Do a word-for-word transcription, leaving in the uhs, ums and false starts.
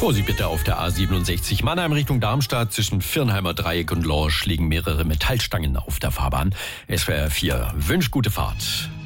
Vorsicht bitte auf der A siebenundsechzig Mannheim Richtung Darmstadt. Zwischen Viernheimer Dreieck und Lorsch liegen mehrere Metallstangen auf der Fahrbahn. S W R vier wünscht gute Fahrt.